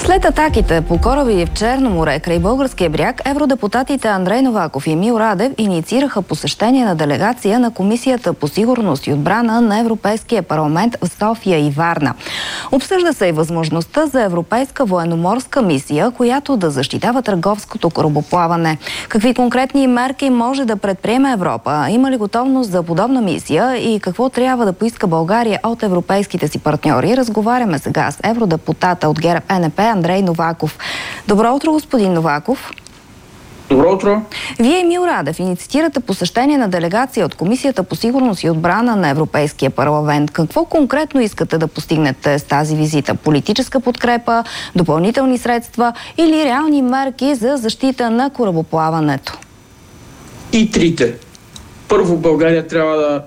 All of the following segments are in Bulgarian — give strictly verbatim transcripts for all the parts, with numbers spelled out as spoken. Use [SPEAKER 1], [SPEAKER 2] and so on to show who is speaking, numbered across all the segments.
[SPEAKER 1] След атаките по кораби в Черно море край българския бряг, евродепутатите Андрей Новаков и Емил Радев инициираха посещение на делегация на Комисията по сигурност и отбрана на Европейския парламент в София и Варна. Обсъжда се и възможността за европейска военноморска мисия, която да защитава търговското корабоплаване. Какви конкретни мерки може да предприеме Европа? Има ли готовност за подобна мисия и какво трябва да поиска България от европейските си партньори? Разговаряме сега с евродепутата от ГЕРБ Н П Андрей Новаков. Добро утро, господин Новаков.
[SPEAKER 2] Добро утро.
[SPEAKER 1] Вие, Емил Радев, инициирате посещение на делегация от Комисията по сигурност и отбрана на Европейския парламент. Какво конкретно искате да постигнете с тази визита? Политическа подкрепа, допълнителни средства или реални мерки за защита на корабоплаването?
[SPEAKER 2] И трите. Първо, България трябва да,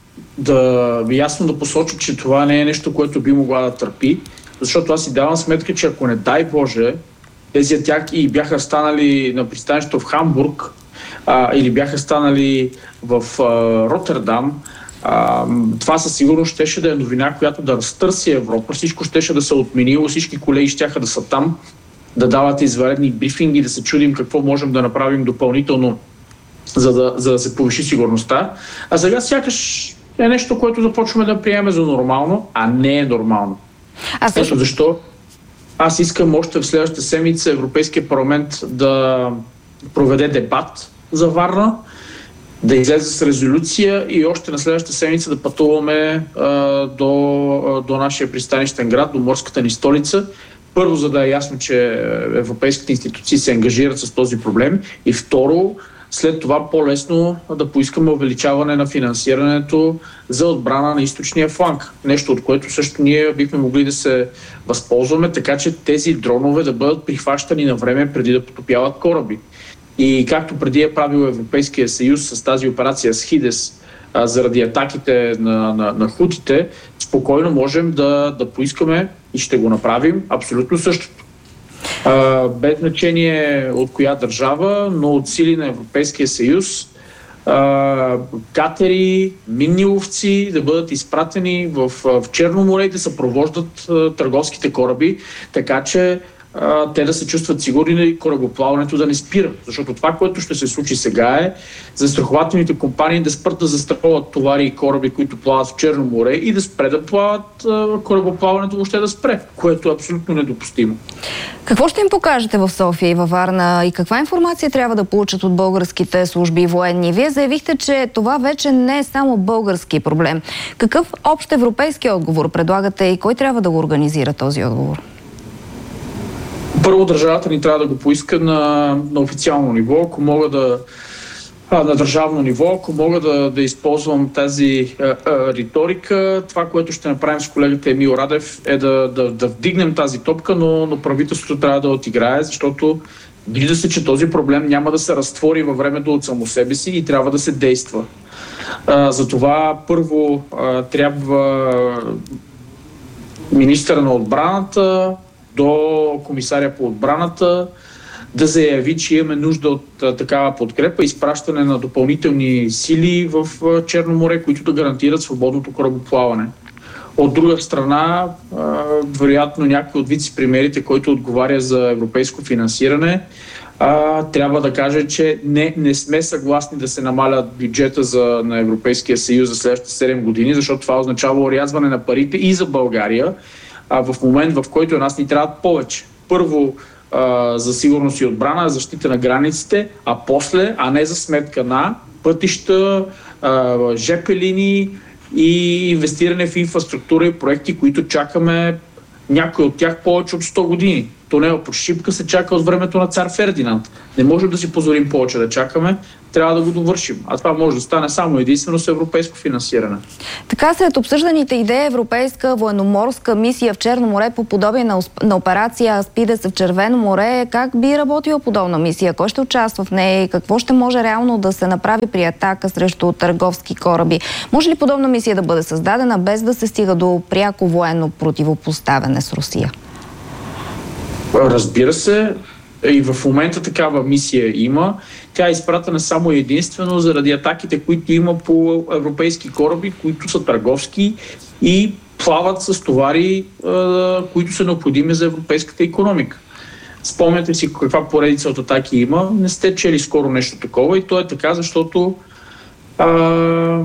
[SPEAKER 2] да ясно да посочи, че това не е нещо, което би могла да търпи. Защото аз си давам сметка, че ако не дай Боже, тези атаки бяха станали на пристанището в Хамбург а, или бяха станали в а, Роттердам, а, това със сигурност щеше да е новина, която да разтърси Европа. Всичко щеше да се отменило, всички колеги щяха да са там, да дават извънредни брифинги, да се чудим какво можем да направим допълнително, за да, за да се повиши сигурността. А сега сякаш е нещо, което започваме да приемем за нормално, а не е нормално.
[SPEAKER 1] А също...
[SPEAKER 2] Ето защо аз искам още в следващата седмица Европейския парламент да проведе дебат за Варна, да излезе с резолюция и още на следващата седмица да пътуваме а, до, до нашия пристанищен град, до морската ни столица. Първо, за да е ясно, че европейските институции се ангажират с този проблем, и второ, след това по-лесно да поискаме увеличаване на финансирането за отбрана на източния фланг. Нещо, от което също ние бихме могли да се възползваме, така че тези дронове да бъдат прихващани на време преди да потопяват кораби. И както преди е правил Европейския съюз с тази операция Схидес а, заради атаките на, на, на хутите, спокойно можем да, да поискаме и ще го направим абсолютно същото. Uh, без значение от коя държава, но от сили на Европейския съюз, uh, катери, минни ловци да бъдат изпратени в, в Черно море и да съпровождат uh, търговските кораби, така че uh, те да се чувстват сигурни и корабоплаването да не спира. Защото това, което ще се случи сега, е застрахователните компании да спрат да застраховат товари и кораби, които плават в Черно море, и да спре да плават, uh, корабоплаването въобще да спре, което е абсолютно недопустимо.
[SPEAKER 1] Какво ще им покажете в София и във Варна и каква информация трябва да получат от българските служби и военни? Вие заявихте, че това вече не е само български проблем. Какъв общ европейски отговор предлагате и кой трябва да го организира този отговор?
[SPEAKER 2] Първо, държавата ни трябва да го поиска на, на официално ниво, ако мога да А, на държавно ниво, ако мога да, да използвам тази а, а, риторика. Това, което ще направим с колегата Емил Радев, е да, да, да вдигнем тази топка, но, но правителството трябва да отиграе, защото вижда се, че този проблем няма да се разтвори във времето от само себе си и трябва да се действа. А, затова първо а, трябва министъра на отбраната до комисаря по отбраната да заяви, че имаме нужда от а, такава подкрепа, изпращане на допълнителни сили в а, Черно море, които да гарантират свободното корабоплаване. От друга страна, а, вероятно някой от вице-премиерите, който отговаря за европейско финансиране, а, трябва да каже, че не, не сме съгласни да се намалят бюджета за, на Европейския съюз за следващите седем години, защото това означава орязване на парите и за България, а, в момент, в който нас ни трябват повече. Първо, за сигурност и отбрана, защита на границите, а после, а не за сметка на пътища, жп линии и инвестиране в инфраструктура и проекти, които чакаме, някои от тях повече от сто години. Тунел под Шипка се чака от времето на цар Фердинанд. Не можем да си позволим повече да чакаме, трябва да го довършим. А това може да стане само единствено с европейско финансиране.
[SPEAKER 1] Така, след обсъжданите идеи европейска военноморска мисия в Черно море по подобие на, на операция Аспидес в Червено море, как би работила подобна мисия? Кой ще участва в нея и какво ще може реално да се направи при атака срещу търговски кораби? Може ли подобна мисия да бъде създадена без да се стига до пряко военно противопоставяне с Русия?
[SPEAKER 2] Разбира се, и в момента такава мисия има. Тя е изпратена само единствено заради атаките, които има по европейски кораби, които са търговски и плават с товари, а, които са необходими за европейската икономика. Спомняте си каква поредица от атаки има. Не сте чели скоро нещо такова и то е така, защото а,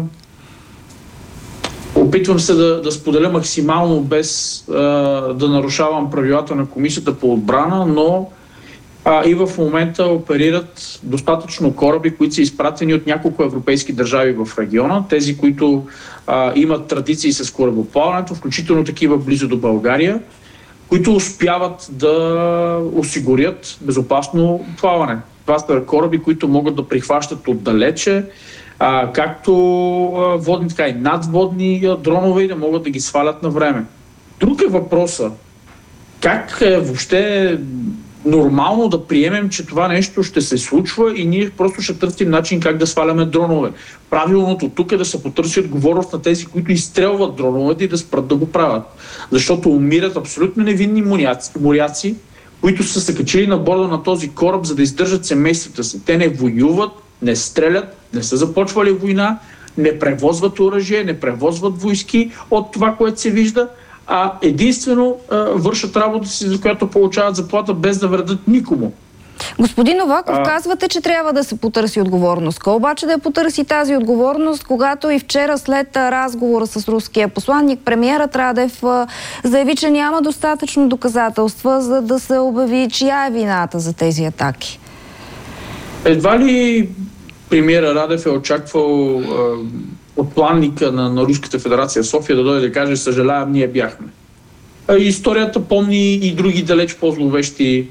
[SPEAKER 2] опитвам се да, да споделя максимално без а, да нарушавам правилата на Комисията по отбрана, но а, и в момента оперират достатъчно кораби, които са изпратени от няколко европейски държави в региона. Тези, които а, имат традиции с корабоплаването, включително такива близо до България, които успяват да осигурят безопасно плаване. Това са кораби, които могат да прихващат отдалече, а, както а, водни, така и надводни а, дронове и да могат да ги свалят на време. Друг е въпросът. Как е въобще нормално да приемем, че това нещо ще се случва и ние просто ще търсим начин как да сваляме дронове. Правилното тук е да се потърси отговорност на тези, които изстрелват дроновете и да спрат да го правят. Защото умират абсолютно невинни моряци, моряци, които са се качили на борда на този кораб, за да издържат семействата си. Те не воюват, не стрелят, не са започвали война, не превозват оръжие, не превозват войски от това, което се вижда, а единствено а, вършат работа си, за която получават заплата, без да вредят никому.
[SPEAKER 1] Господин Новаков,
[SPEAKER 2] а...
[SPEAKER 1] казвате, че трябва да се потърси отговорност. Кой обаче да я потърси тази отговорност, когато и вчера след разговора с руския посланник, премиерът Радев а, заяви, че няма достатъчно доказателства, за да се обяви чия е вината за тези атаки?
[SPEAKER 2] Едва ли премиера Радев е очаквал а, от планника на, на Руската федерация София да дойде да каже: съжалявам, ние бяхме. А, историята помни и други далеч по-зловещи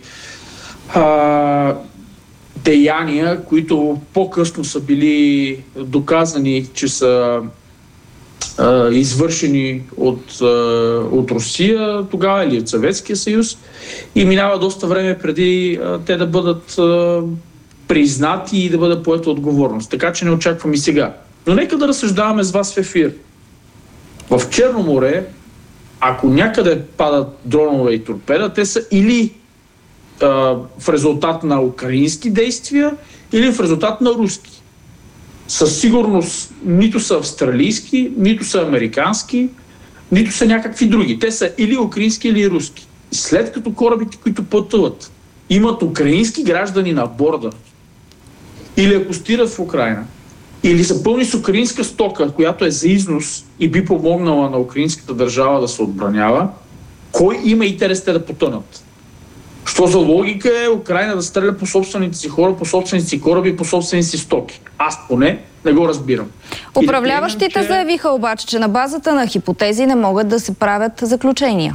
[SPEAKER 2] а, деяния, които по-късно са били доказани, че са а, извършени от, а, от Русия тогава или от Съветския съюз, и минава доста време преди а, те да бъдат а, признати и да бъде поета отговорност. Така че не очаквам и сега. Но нека да разсъждаваме с вас в ефир. В Черно море, ако някъде падат дронове и торпеда, те са или а, в резултат на украински действия, или в резултат на руски. Със сигурност нито са австралийски, нито са американски, нито са някакви други. Те са или украински, или руски. След като корабите, които пътуват, имат украински граждани на борда, или ако стират в Украйна, или са пълни с украинска стока, която е за износ и би помогнала на украинската държава да се отбранява, кой има интерес те да потънат? Що за логика е Украйна да стреля по собствените си хора, по собствените си кораби, по собствените си стоки? Аз поне не го разбирам.
[SPEAKER 1] Управляващите да приемем, че... заявиха обаче, че на базата на хипотези не могат да се правят заключения.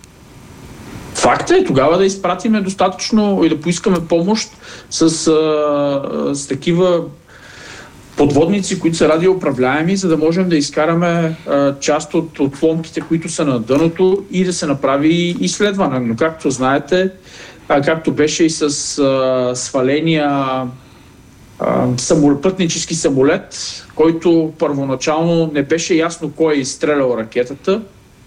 [SPEAKER 2] Факт е тогава да изпратиме достатъчно и да поискаме помощ с, а, с такива подводници, които са радиоуправляеми, за да можем да изкараме а, част от отломките, които са на дъното, и да се направи изследване. Но както знаете, а, както беше и с а, сваления а, самолет, пътнически самолет, който първоначално не беше ясно кой е изстрелял ракетата,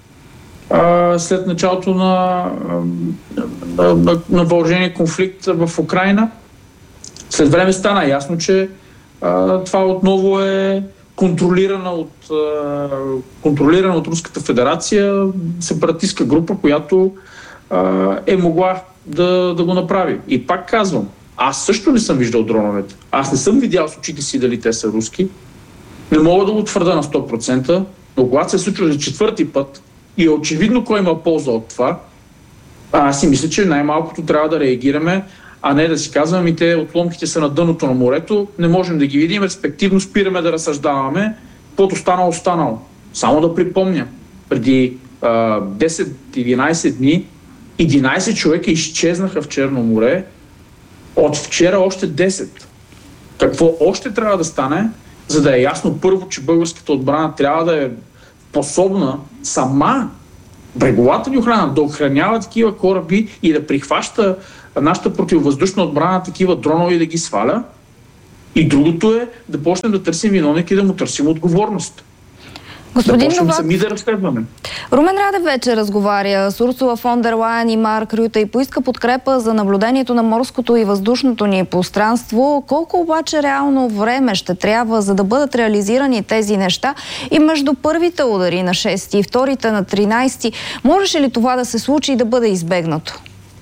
[SPEAKER 2] а, след началото на, на, на, на въоръжения конфликт в Украйна. След време стана ясно, че Uh, това отново е контролирана от, uh, контролирана от Руската федерация сепаратистка група, която uh, е могла да, да го направи. И пак казвам, аз също не съм виждал дроновете. Аз не съм видял с очите си дали те са руски. Не мога да го твърда на сто процента, но когато се случва за четвърти път и е очевидно кой има полза от това, аз си мисля, че най-малкото трябва да реагираме, а не да си казваме, и те отломките са на дъното на морето, не можем да ги видим, респективно спираме да разсъждаваме, каквото останало, останало. Само да припомня, преди а, десет-единайсет дни единайсет човека изчезнаха в Черно море, от вчера още десет. Какво още трябва да стане, за да е ясно първо, че българската отбрана трябва да е способна сама, бреговата ни охрана, да охранява такива кораби и да прихваща нашата противовъздушна отбрана такива дронове и да ги сваля. И другото е да почнем да търсим виновник и да му търсим отговорност.
[SPEAKER 1] Господин
[SPEAKER 2] да почнем
[SPEAKER 1] Новаков,
[SPEAKER 2] сами да разследваме.
[SPEAKER 1] Румен Радев вече разговаря с Урсула фон дер Лайен и Марк Рюте и поиска подкрепа за наблюдението на морското и въздушното ни пространство. Колко обаче реално време ще трябва, за да бъдат реализирани тези неща? И между първите удари на шести и вторите на тринайсети, можеше ли това да се случи и да бъде избегнато?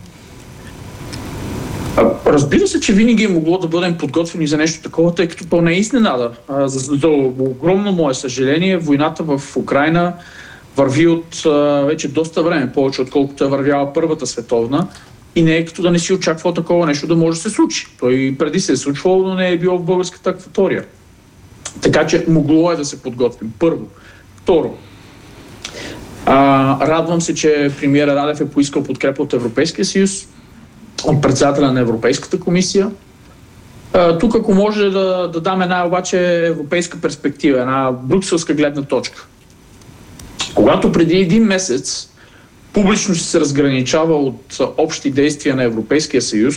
[SPEAKER 2] Разбира се, че винаги е могло да бъдем подготвени за нещо такова, тъй като пълна е изненада. За, за огромно мое съжаление, войната в Украйна върви от вече доста време, повече отколкото е вървяла Първата световна, и не е като да не си очаквал такова нещо да може да се случи. Той преди се е случвало, но не е било в българската акватория. Така че могло е да се подготвим. Първо. Второ. А, радвам се, че премиера Радев е поискал подкрепа от Европейския съюз, от председателя на Европейската комисия. А, тук, ако може да, да дам една обаче европейска перспектива, една брюкселска гледна точка. Когато преди един месец публично ще се разграничава от общи действия на Европейския съюз,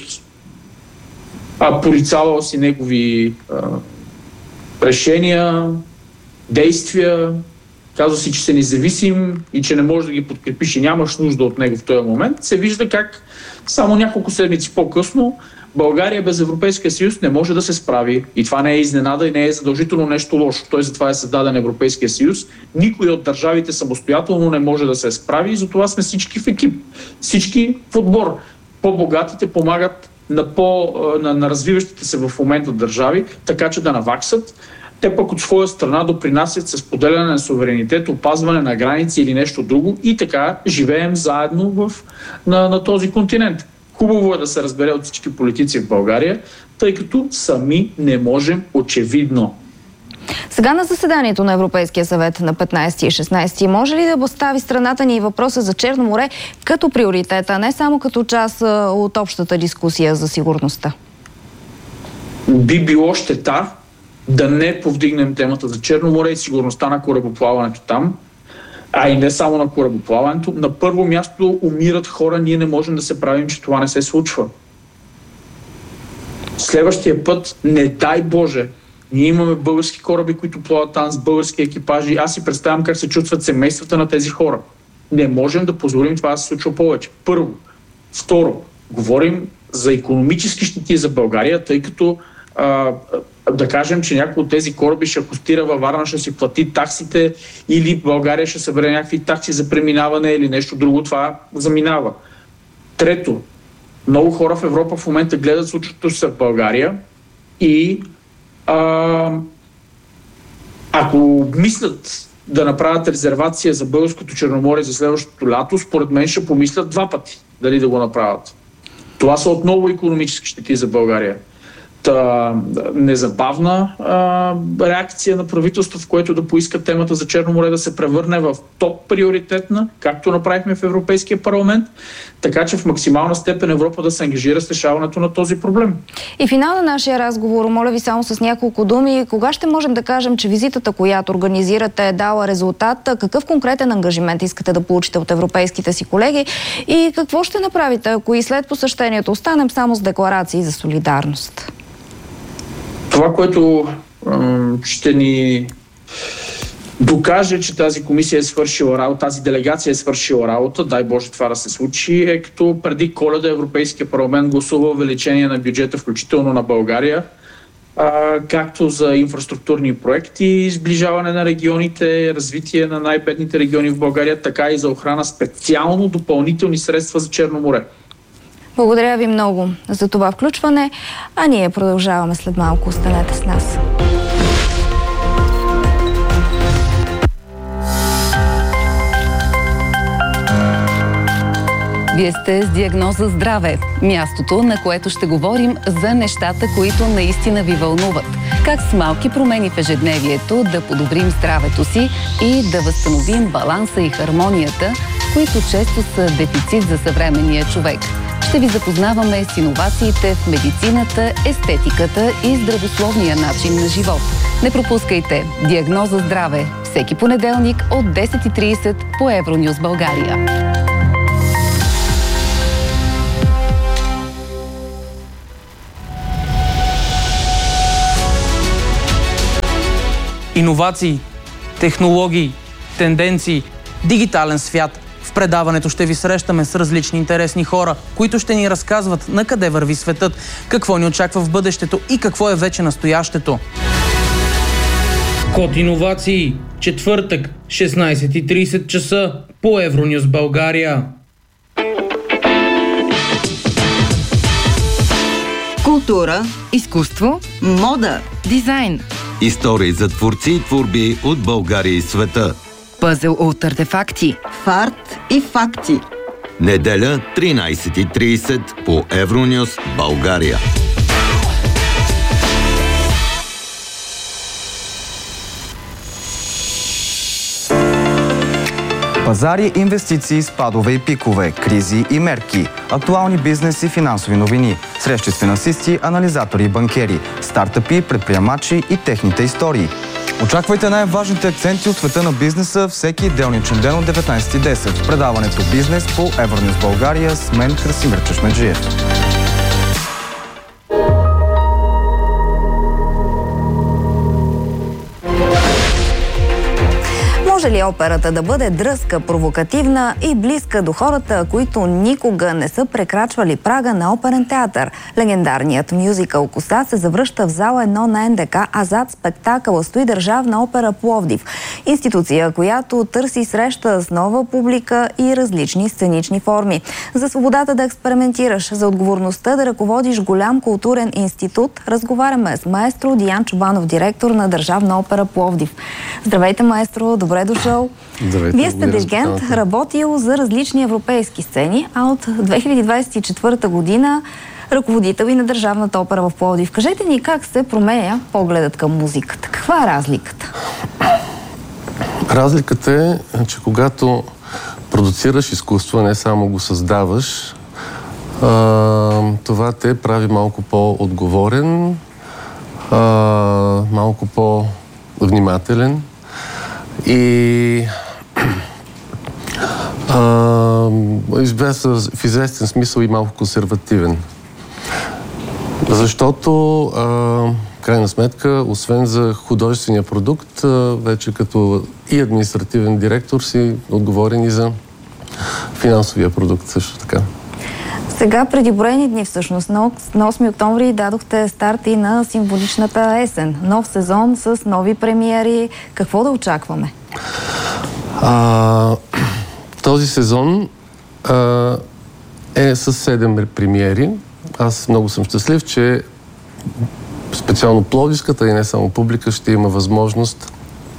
[SPEAKER 2] а порицавал си негови а, решения, действия, казва си, че се независим и че не можеш да ги подкрепиш и нямаш нужда от него в този момент, се вижда как само няколко седмици по-късно България без Европейския съюз не може да се справи. И това не е изненада и не е задължително нещо лошо. Той затова е създаден Европейския съюз. Никой от държавите самостоятелно не може да се справи и затова сме всички в екип. Всички в отбор. По-богатите помагат на, по, на, на развиващите се в момента държави, така че да наваксат. Те пък от своя страна допринасят с поделяне на суверенитет, опазване на граници или нещо друго и така живеем заедно в, на, на този континент. Хубаво е да се разбере от всички политици в България, тъй като сами не можем, очевидно.
[SPEAKER 1] Сега на заседанието на Европейския съвет на петнайсети и шестнайсети може ли да постави страната ни въпроса за Черно море като приоритет, а не само като част от общата дискусия за сигурността?
[SPEAKER 2] Би било щета да не повдигнем темата за Черно море и сигурността на корабоплаването там, а и не само на корабоплаването. На първо място умират хора, ние не можем да се правим, че това не се случва. Следващия път, не дай Боже, ние имаме български кораби, които плават там с български екипажи. Аз си представям как се чувстват семействата на тези хора. Не можем да позволим това да се случва повече. Първо. Второ, говорим за икономически щети за България, тъй като а, да кажем, че някой от тези кораби ще акостира във Варна, ще си плати таксите или България ще събере някакви такси за преминаване или нещо друго, това заминава. Трето, много хора в Европа в момента гледат случващото се в България и а, ако мислят да направят резервация за българското Черноморие за следващото лято, според мен ще помислят два пъти дали да го направят. Това са отново икономически щети за България. Та, незабавна а, реакция на правителство, в което да поиска темата за Черно море да се превърне в топ приоритетна, както направихме в Европейския парламент, така че в максимална степен Европа да се ангажира с решаването на този проблем.
[SPEAKER 1] И финал на нашия разговор, моля ви само с няколко думи, кога ще можем да кажем, че визитата, която организирате, е дала резултат? Какъв конкретен ангажимент искате да получите от европейските си колеги и какво ще направите, ако и след посещението останем само с декларации за солидарност?
[SPEAKER 2] Това, което м- ще ни докаже, че тази комисия е свършила работа, тази делегация е свършила работа, дай Боже това да се случи, е като преди Коледа Европейския парламент гласува увеличение на бюджета, включително на България, а, както за инфраструктурни проекти, сближаване на регионите, развитие на най-бедните региони в България, така и за охрана специално допълнителни средства за Черно море.
[SPEAKER 1] Благодаря ви много за това включване, а ние продължаваме след малко. Останете с нас.
[SPEAKER 3] Вие сте с Диагноза здраве, мястото, на което ще говорим за нещата, които наистина ви вълнуват. Как с малки промени в ежедневието да подобрим здравето си и да възстановим баланса и хармонията, които често са дефицит за съвременния човек. Ще ви запознаваме с иновациите в медицината, естетиката и здравословния начин на живот. Не пропускайте Диагноза здраве всеки понеделник от десет и трийсет по Евронюс България.
[SPEAKER 4] Иновации, технологии, тенденции, дигитален свят. В предаването ще ви срещаме с различни интересни хора, които ще ни разказват на къде върви светът, какво ни очаква в бъдещето и какво е вече настоящето. Код иновации. Четвъртък, шестнайсет и трийсет часа по Евронюс България.
[SPEAKER 5] Култура, изкуство, мода, дизайн.
[SPEAKER 6] Истории за творци и творби от България и света.
[SPEAKER 5] Пъзел от артефакти. Фарт и факти.
[SPEAKER 6] Неделя, тринайсет и трийсет по Евронюс България.
[SPEAKER 7] Пазари, инвестиции, спадове и пикове, кризи и мерки, актуални бизнес и финансови новини, срещи с финансисти, анализатори и банкери, стартъпи, предприемачи и техните истории. Очаквайте най-важните акценти от света на бизнеса всеки делничен ден от деветнайсет и десет в предаването Бизнес по Евронюс България с мен Красимир Чешмеджиев.
[SPEAKER 1] Може ли операта да бъде дръзка, провокативна и близка до хората, които никога не са прекрачвали прага на оперен театър? Легендарният мюзикъл "Коса" се завръща в зала едно на ен де ка, а зад спектакъла стои Държавна опера Пловдив. Институция, която търси среща с нова публика и различни сценични форми. За свободата да експериментираш, за отговорността да ръководиш голям културен институт, разговаряме с маестро Диан Чубанов, директор на Държавна опера Пловдив. Здравейте, маестро, добре дошъл.
[SPEAKER 8] Здравейте,
[SPEAKER 1] Вие сте диригент, работил за различни европейски сцени, а от две хиляди двайсет и четвърта година ръководител и на Държавната опера в Пловдив. Кажете ни как се променя погледът към музиката. Каква е разликата?
[SPEAKER 8] Разликата е, че когато продуцираш изкуство, не само го създаваш, а, това те прави малко по-отговорен, а, малко по-внимателен и а, в известен смисъл и малко консервативен. Защото а, в крайна сметка, освен за художествения продукт, а, вече като и административен директор си отговорен и за финансовия продукт също така.
[SPEAKER 1] Сега, преди броени дни всъщност, на осми октомври дадохте старт и на символичната есен. Нов сезон с нови премиери. Какво да очакваме?
[SPEAKER 8] А, този сезон а, е с седем премиери. Аз много съм щастлив, че специално пловдивската и не само публика ще има възможност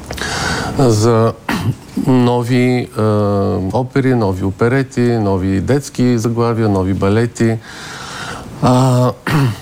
[SPEAKER 8] за нови а, опери, нови оперети, нови детски заглавия, нови балети. А,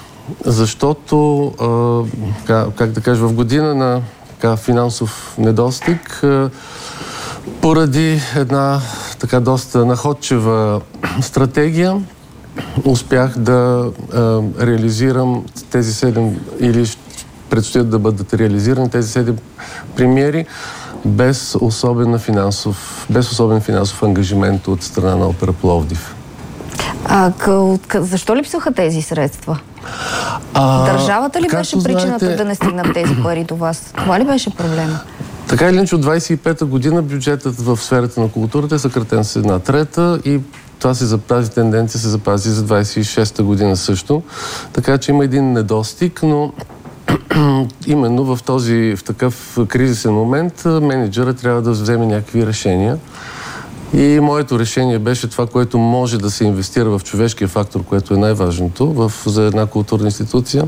[SPEAKER 8] защото, а, как, как да кажа, в година на така, финансов недостиг, а, поради една така доста находчива стратегия, успях да а, реализирам тези седем, или предстоят да бъдат реализирани тези седем премиери, без особен финансов, без особен финансов ангажимент от страна на опера Пловдив.
[SPEAKER 1] А къ... защо липсваха тези средства?
[SPEAKER 8] А,
[SPEAKER 1] Държавата ли беше причината
[SPEAKER 8] знаете,
[SPEAKER 1] да не стигнат тези пари до вас? Това ли беше проблема?
[SPEAKER 8] Така или иначе от двайсет и пета година бюджетът в сферата на културата е съкратен с една трета и това се, тази тенденция се запази за двайсет и шеста година също. Така че има един недостиг, но именно в този, в такъв кризисен момент менеджерът трябва да вземе някакви решения. И моето решение беше това, което може да се инвестира в човешкия фактор, което е най-важното в, за една културна институция.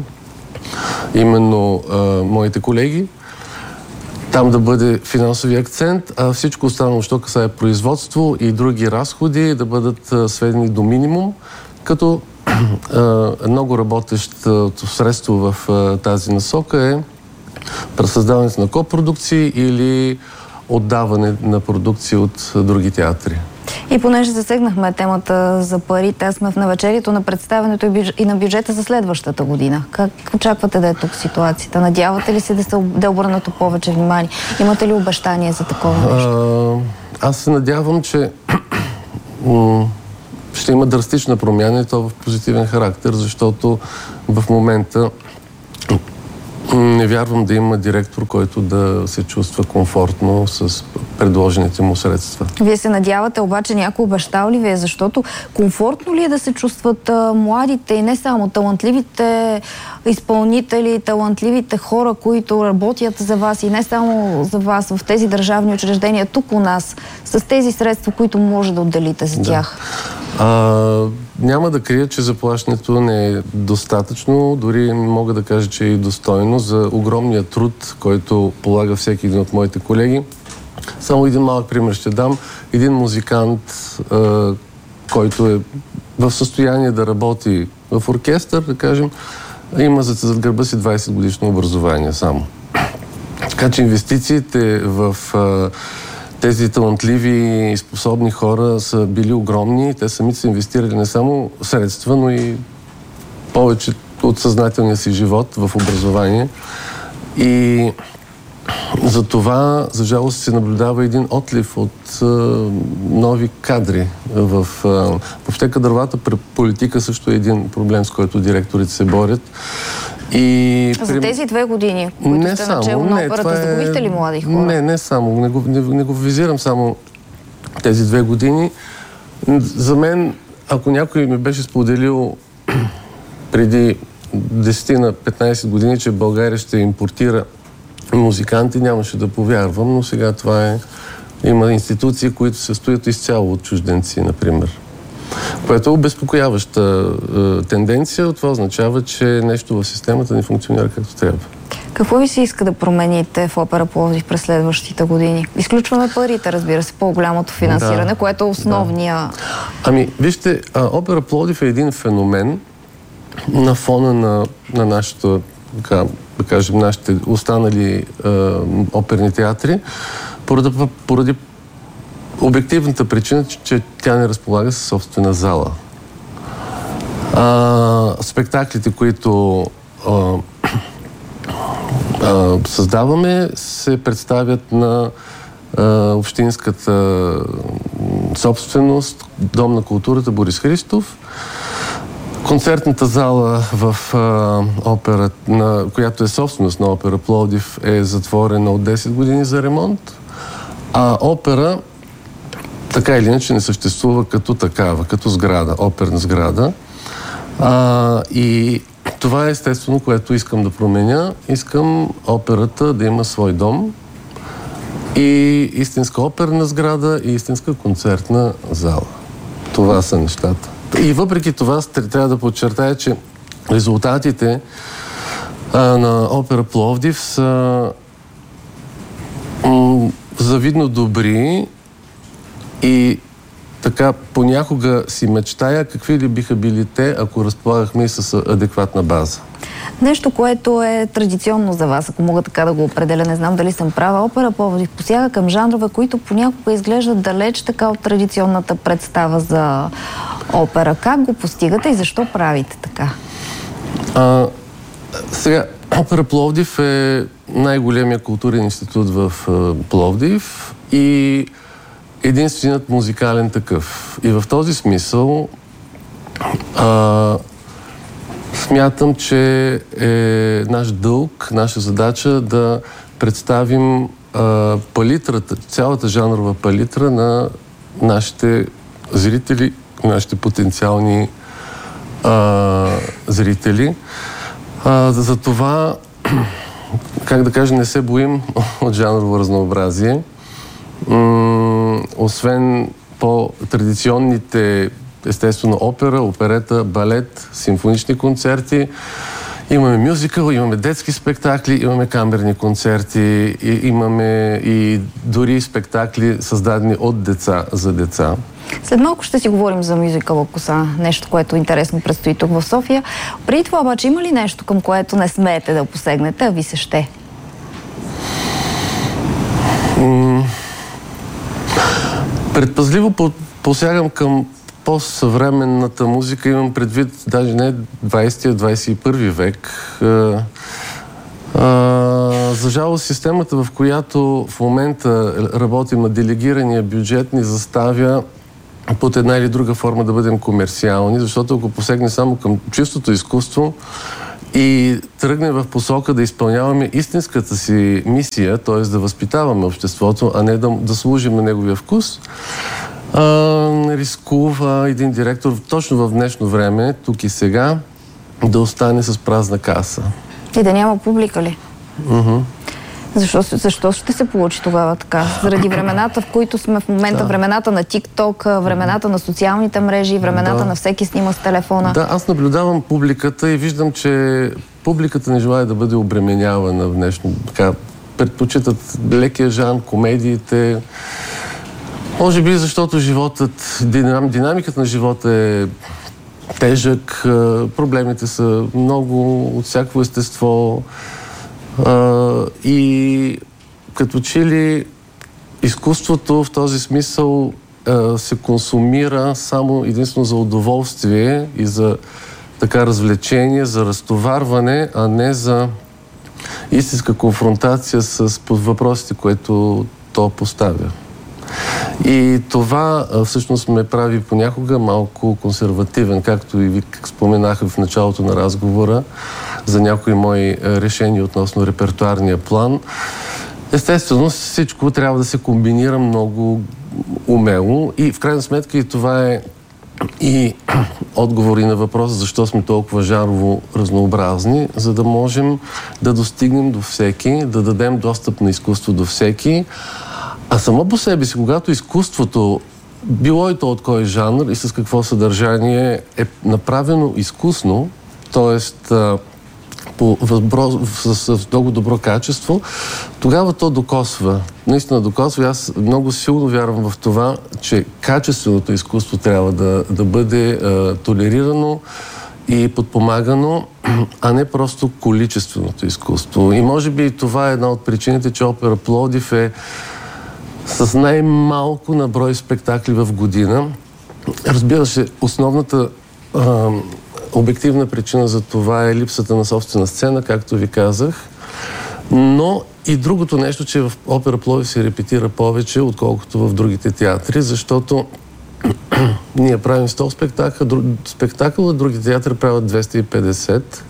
[SPEAKER 8] Именно а, моите колеги. Там да бъде финансови акцент, а всичко останало, що касае производство и други разходи, да бъдат а, сведени до минимум, като а, много работещо средство в а, тази насока е пресъздаването на копродукции или отдаване на продукции от други театри.
[SPEAKER 1] И понеже засегнахме темата за парите, сме в навечерието на представянето и на бюджета за следващата година. Как очаквате да е тук ситуацията? Надявате ли се да се да е обърнато повече внимание? Имате ли обещание за такова нещо?
[SPEAKER 8] А, аз се надявам, че ще има драстична промяна и то в позитивен характер, защото в момента не вярвам да има директор, който да се чувства комфортно с предложените му средства.
[SPEAKER 1] Вие се надявате, обаче някой обещал ли ви е, защото комфортно ли е да се чувстват а, младите и не само талантливите изпълнители, талантливите хора, които работят за вас и не само за вас в тези държавни учреждения тук у нас, с тези средства, които може да отделите за тях?
[SPEAKER 8] Да. А, няма да крия, че заплащането не е достатъчно, дори мога да кажа, че е и достойно за огромния труд, който полага всеки един от моите колеги. Само един малък пример ще дам. Един музикант, а, който е в състояние да работи в оркестър, да кажем, има зад гърба си двайсет годишно образование само. Така че инвестициите в а, тези талантливи и способни хора са били огромни. Те самите са инвестирали не само средства, но и повече от съзнателния си живот в образование. И за това, за жалост, се наблюдава един отлив от а, нови кадри. В, а, въобще кадровата политика също е един проблем, с който директорите се борят. И
[SPEAKER 1] за при... тези две години, които
[SPEAKER 8] не
[SPEAKER 1] сте начало на операта,
[SPEAKER 8] е...
[SPEAKER 1] загубихте ли млади хора?
[SPEAKER 8] Не, не само. Не го, не, не го визирам само тези две години. За мен, ако някой ми беше споделил преди десет на петнайсет години, че България ще импортира музиканти, нямаше да повярвам, но сега това е... Има институции, които се стоят изцяло от чужденци, например. Което е обезпокояваща е, тенденция. Това означава, че нещо в системата не функционира както трябва.
[SPEAKER 1] Какво ви се иска да промените в Опера Пловдив през следващите години? Изключваме парите, разбира се, по-голямото финансиране, да, което е основния... Да.
[SPEAKER 8] Ами, вижте, Опера Пловдив е един феномен на фона на, на нашата, така, да кажем, нашите останали е, оперни театри, поради, поради обективната причина, че, че тя не разполага със собствена зала. А, спектаклите, които а, а, създаваме, се представят на а, общинската собственост, Дом на културата Борис Христов. Концертната зала в а, опера, на, която е собственост на Опера Пловдив, е затворена от десет години за ремонт, а опера така или иначе не съществува като такава, като сграда, оперна сграда. А, и това е естествено, което искам да променя. Искам операта да има свой дом и истинска оперна сграда и истинска концертна зала. Това са нещата. И въпреки това трябва да подчертая, че резултатите а, на Опера Пловдив са м- завидно добри. И така понякога си мечтая какви ли биха били те, ако разполагахме и с адекватна база.
[SPEAKER 1] Нещо, което е традиционно за вас, ако мога така да го определя, не знам дали съм права, Опера Пловдив посяга към жанрове, които понякога изглеждат далеч така от традиционната представа за опера. Как го постигате и защо правите така?
[SPEAKER 8] А, сега, Опера Пловдив е най-големия културен институт в Пловдив и единственият музикален такъв. И в този смисъл а, смятам, че е наш дълг, наша задача да представим а, палитрата, цялата жанрова палитра на нашите зрители, нашите потенциални а, зрители. А, за това, как да кажа, не се боим от жанрово разнообразие. М- освен по-традиционните, естествено, опера, оперета, балет, симфонични концерти, имаме мюзикъл, имаме детски спектакли, имаме камерни концерти, и, имаме и дори спектакли, създадени от деца за деца.
[SPEAKER 1] След малко ще си говорим за мюзикъла "Коса", нещо, което интересно предстои тук в София. Преди това обаче има ли нещо, към което не смеете да посегнете, а ви се ще?
[SPEAKER 8] М- Предпазливо посягам към по-съвременната музика, имам предвид даже не двайсети, а двайсет и първи век. А, а, за жалост, системата, в която в момента работим на делегирания бюджет, ни заставя под една или друга форма да бъдем комерциални, защото ако посегне само към чистото изкуство и тръгне в посока да изпълняваме истинската си мисия, т.е. да възпитаваме обществото, а не да, да служим на неговия вкус, а, рискува един директор точно в днешно време, тук и сега, да остане с празна каса.
[SPEAKER 1] И да няма публика ли?
[SPEAKER 8] Uh-huh.
[SPEAKER 1] Защо, защо ще се получи тогава така? Заради времената, в които сме в момента, да. времената на TikTok, времената на социалните мрежи, времената да. на всеки снима с телефона.
[SPEAKER 8] Да, аз наблюдавам публиката и виждам, че публиката не желае да бъде обременявана в днешно. Така, предпочитат лекия жанр, комедиите. Може би защото животът, динам, динамиката на живота е тежък, проблемите са много от всякакво естество. Uh, и като че ли изкуството в този смисъл uh, се консумира само единствено за удоволствие и за така развлечение, за разтоварване, а не за истинска конфронтация с въпросите, които то поставя. И това а, всъщност ме прави понякога малко консервативен, както и ви споменах в началото на разговора за някои мои решения относно репертуарния план. Естествено, всичко трябва да се комбинира много умело и в крайна сметка и това е и отговори на въпроса защо сме толкова жанрово разнообразни, за да можем да достигнем до всеки, да дадем достъп на изкуство до всеки. А само по себе си, когато изкуството, било и то от кой жанр и с какво съдържание е направено изкусно, т.е. по възбро, с, с много добро качество, тогава то докосва. Наистина докосва. Аз много силно вярвам в това, че качественото изкуство трябва да, да бъде а, толерирано и подпомагано, а не просто количественото изкуство. И може би това е една от причините, че Опера Пловдив е с най-малко на брой спектакли в година. Разбира се, основната а, обективна причина за това е липсата на собствена сцена, както ви казах. Но и другото нещо, че в Опера Пловдив се репетира повече, отколкото в другите театри, защото ние правим сто спектакъл, друг, спектакъл, а други театри правят двеста и петдесет.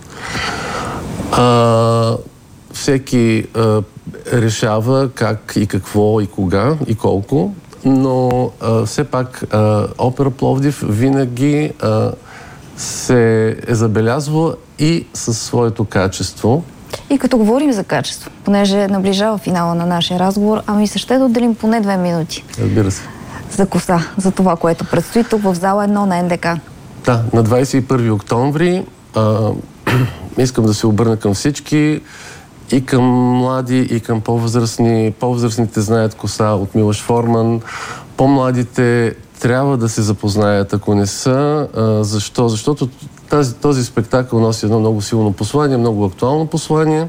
[SPEAKER 8] А, всеки а, решава как и какво и кога и колко, но а, все пак а, Опера Пловдив винаги а, се е забелязвала и със своето качество.
[SPEAKER 1] И като говорим за качество, понеже наближава финала на нашия разговор, ами се ще да отделим поне две минути.
[SPEAKER 8] Разбира се.
[SPEAKER 1] За коса, за това, което предстои тук в зала едно на Н Д К.
[SPEAKER 8] Да, на двадесет и първи октомври а, искам да се обърна към всички, и към млади, и към по-възрастни. По-възрастните знаят коса от Милош Форман. По-младите трябва да се запознаят, ако не са. А, защо? Защото тази, този спектакъл носи едно много силно послание, много актуално послание.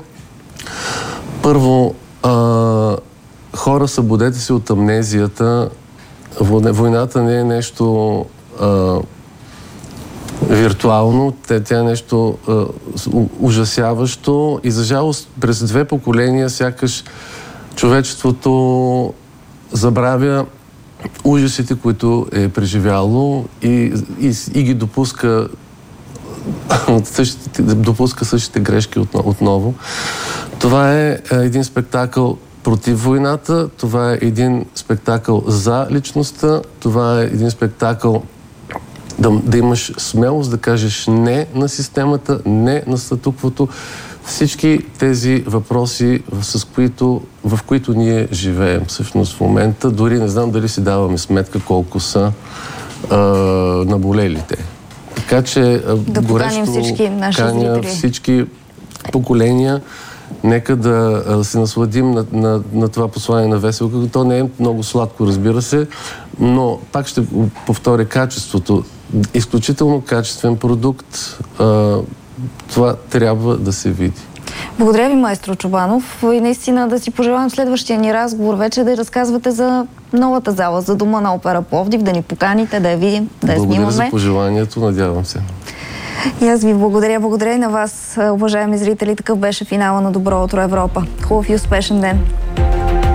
[SPEAKER 8] Първо, а, хора, събудете се от амнезията. Войната не е нещо а, виртуално, тя е нещо а, ужасяващо и за жалост през две поколения сякаш човечеството забравя ужасите, които е преживяло и, и, и ги допуска същите, допуска същите грешки отново. Това е един спектакъл против войната, това е един спектакъл за личността, това е един спектакъл да, да имаш смелост да кажеш не на системата, не на статуквото. Всички тези въпроси, с които, в които ние живеем всъщност в момента, дори не знам дали си даваме сметка колко са а, наболелите. Така че
[SPEAKER 1] да
[SPEAKER 8] горещо
[SPEAKER 1] всички наши
[SPEAKER 8] каня
[SPEAKER 1] зрители.
[SPEAKER 8] Всички поколения. Нека да се насладим на, на, на това послание на Веселка. То не е много сладко, разбира се, но пак ще повторя качеството. Изключително качествен продукт. А, това трябва да се види.
[SPEAKER 1] Благодаря ви, маестро Чобанов. И наистина да си пожелавам следващия ни разговор вече да разказвате за новата зала, за Дома на Опера Пловдив, да ни поканите, да я видим, да я снимаме.
[SPEAKER 8] Благодаря за пожеланието, надявам се.
[SPEAKER 1] И аз ви благодаря. Благодаря и на вас, уважаеми зрители. Такъв беше финала на Добро утро, Европа. Хубав и успешен ден!